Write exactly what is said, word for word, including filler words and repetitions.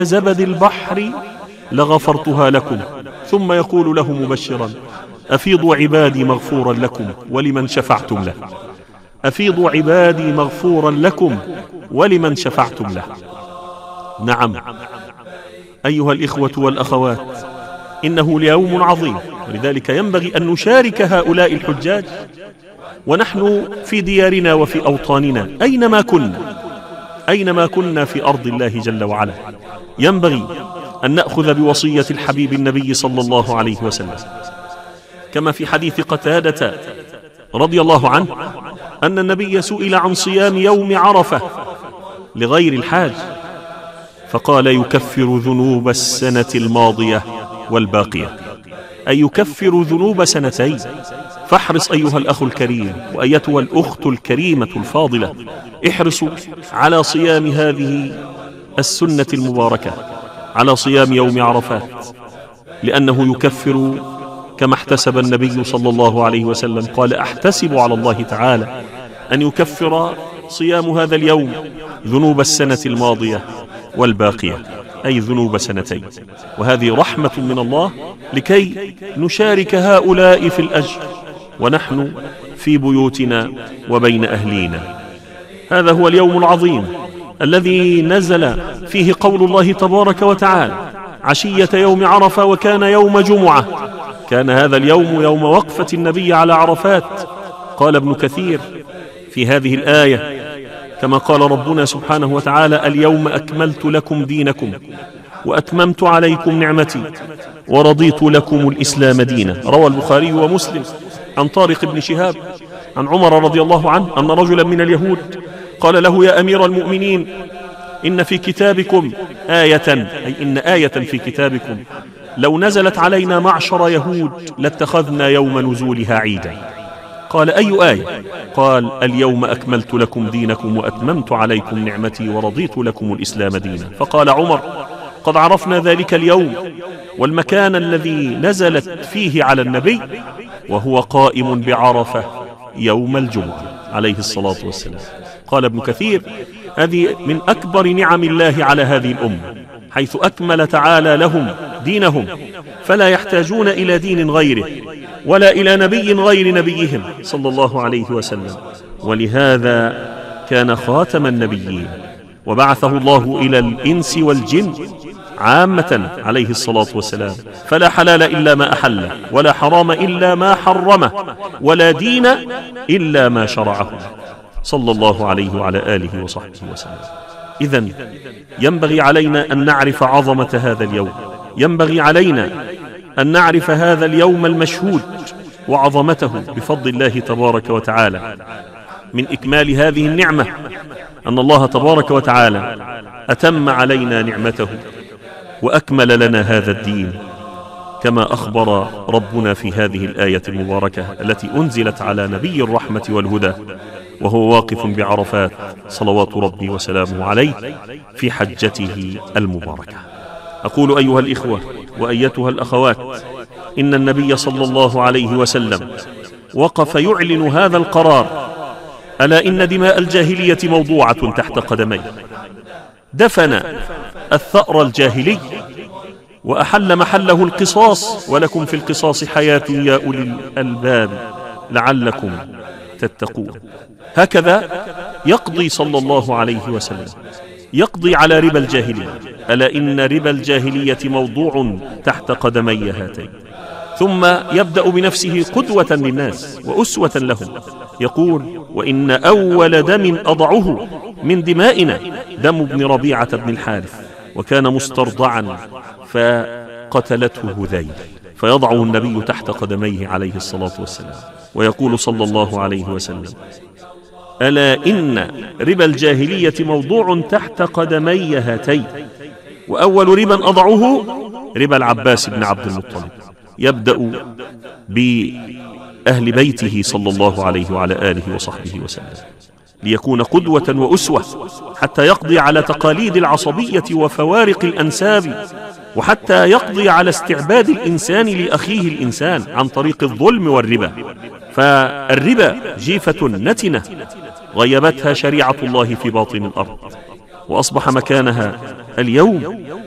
زبد البحر لغفرتها لكم. ثم يقول له مبشرا: أفيضوا عبادي مغفورا لكم ولمن شفعتم له. أفيضوا عبادي مغفورا لكم ولمن شفعتم له. نعم أيها الإخوة والأخوات، إنه ليوم عظيم، ولذلك ينبغي أن نشارك هؤلاء الحجاج ونحن في ديارنا وفي أوطاننا أينما كنا أينما كنا في أرض الله جل وعلا. ينبغي أن نأخذ بوصية الحبيب النبي صلى الله عليه وسلم، كما في حديث قتادة رضي الله عنه أن النبي سئل عن صيام يوم عرفة لغير الحاج فقال: يكفر ذنوب السنة الماضية والباقية، أي يكفر ذنوب سنتين. فاحرص أيها الأخ الكريم وأيتها الأخت الكريمة الفاضلة، احرصوا على صيام هذه السنة المباركة، على صيام يوم عرفات، لأنه يكفر كما احتسب النبي صلى الله عليه وسلم. قال: أحتسب على الله تعالى أن يكفر صيام هذا اليوم ذنوب السنة الماضية والباقية، أي ذنوب سنتين. وهذه رحمة من الله لكي نشارك هؤلاء في الأجر ونحن في بيوتنا وبين أهلينا. هذا هو اليوم العظيم الذي نزل فيه قول الله تبارك وتعالى عشية يوم عرفة، وكان يوم جمعة. كان هذا اليوم يوم وقفة النبي على عرفات. قال ابن كثير في هذه الآية كما قال ربنا سبحانه وتعالى: اليوم أكملت لكم دينكم وأتممت عليكم نعمتي ورضيت لكم الإسلام دينا. روى البخاري ومسلم عن طارق بن شهاب عن عمر رضي الله عنه أن رجلا من اليهود قال له: يا أمير المؤمنين، إن في كتابكم آية، أي إن آية في كتابكم لو نزلت علينا معشر يهود لاتخذنا يوم نزولها عيدا. قال: أي آية؟ قال: اليوم أكملت لكم دينكم وأتممت عليكم نعمتي ورضيت لكم الإسلام دينا. فقال عمر: قد عرفنا ذلك اليوم والمكان الذي نزلت فيه على النبي، وهو قائم بعرفة يوم الجمعة عليه الصلاة والسلام. قال ابن كثير: هذه من أكبر نعم الله على هذه الأمة، حيث أكمل تعالى لهم دينهم، فلا يحتاجون إلى دين غيره ولا إلى نبي غير نبيهم صلى الله عليه وسلم. ولهذا كان خاتم النبيين، وبعثه الله إلى الإنس والجن عامة عليه الصلاة والسلام. فلا حلال إلا ما أحله، ولا حرام إلا ما حرمه، ولا دين إلا ما شرعه صلى الله عليه وعلى آله وصحبه وسلم. إذن ينبغي علينا أن نعرف عظمة هذا اليوم، ينبغي علينا أن نعرف هذا اليوم المشهود وعظمته بفضل الله تبارك وتعالى. من إكمال هذه النعمة أن الله تبارك وتعالى أتم علينا نعمته وأكمل لنا هذا الدين، كما أخبر ربنا في هذه الآية المباركة التي أنزلت على نبي الرحمة والهدى وهو واقف بعرفات صلوات ربي وسلامه عليه في حجته المباركة. أقول أيها الإخوة وأيتها الأخوات، إن النبي صلى الله عليه وسلم وقف يعلن هذا القرار: ألا إن دماء الجاهلية موضوعة تحت قدميه. دفن الثأر الجاهلي وأحل محله القصاص، ولكم في القصاص حياة يا أولي الألباب لعلكم تتقون. هكذا يقضي صلى الله عليه وسلم، يقضي على ربا الجاهلية. ألا إن ربا الجاهلية موضوع تحت قدمي هاتين. ثم يبدأ بنفسه قدوة للناس وأسوة لهم، يقول: وإن أول دم أضعه من دمائنا دم ابن ربيعة بن الحارث، وكان مسترضعا فقتلته هذيل. فيضعه النبي تحت قدميه عليه الصلاة والسلام ويقول صلى الله عليه وسلم: ألا إن ربا الجاهلية موضوع تحت قدمي هاتين، وأول ربا أضعه ربا العباس بن عبد المطلب. يبدأ بأهل بيته صلى الله عليه وعلى آله وصحبه وسلم ليكون قدوة وأسوة، حتى يقضي على تقاليد العصبية وفوارق الأنساب، وحتى يقضي على استعباد الإنسان لأخيه الإنسان عن طريق الظلم والربا. فالربا جيفة نتنة غيبتها شريعة الله في باطن الأرض، وأصبح مكانها اليوم